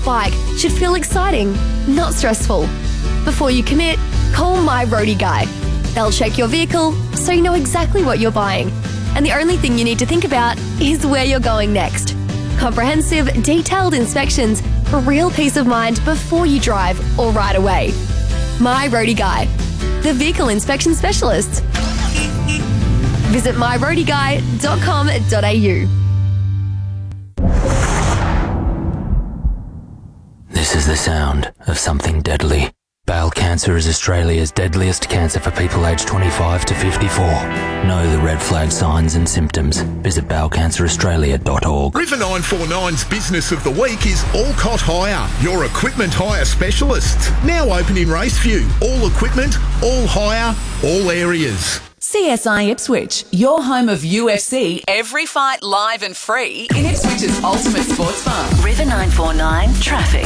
bike should feel exciting, not stressful. Before you commit, call My Roadie Guy. They'll check your vehicle so you know exactly what you're buying. And the only thing you need to think about is where you're going next. Comprehensive, detailed inspections for real peace of mind before you drive or ride away. My Roadie Guy, the vehicle inspection specialists. Visit myroadieguy.com.au. This is the sound of something deadly. Bowel cancer is Australia's deadliest cancer for people aged 25 to 54. Know the red flag signs and symptoms. Visit bowelcanceraustralia.org. River 949's Business of the Week is Alcott Hire, your equipment hire specialist. Now open in Raceview. All equipment, all hire, all areas. CSI Ipswich, your home of UFC, every fight live and free in Ipswich's ultimate sports bar. River 949 traffic.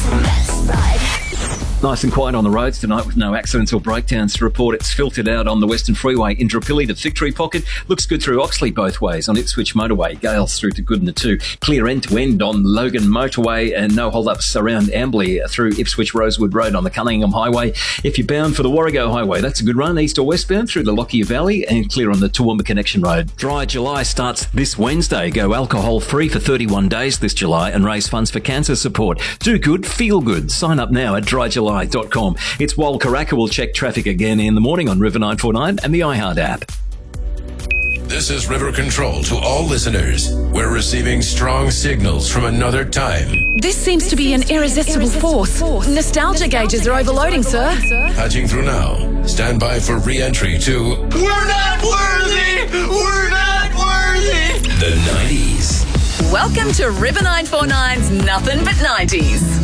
Nice and quiet on the roads tonight with no accidents or breakdowns to report. It's filtered out on the Western Freeway, Indooroopilly to Victory Pocket. Looks good through Oxley both ways on Ipswich Motorway. Gales through to Goodna too. Clear end to end on Logan Motorway and no hold-ups around Ambley through Ipswich Rosewood Road on the Cunningham Highway. If you're bound for the Warrego Highway, that's a good run east or westbound through the Lockyer Valley and clear on the Toowoomba Connection Road. Dry July starts this Wednesday. Go alcohol-free for 31 days this July and raise funds for cancer support. Do good, feel good. Sign up now at dryjuly.com. It's Wal Karaka. We'll check traffic again in the morning on River 949 and the iHeart app. This is River Control to all listeners. We're receiving strong signals from another time. This seems to be an irresistible force. Nostalgia gauges are overloading, sir. Patching through now. Stand by for re-entry to We're Not Worthy! We're Not Worthy! the 90s. Welcome to River 949's Nothing But 90s.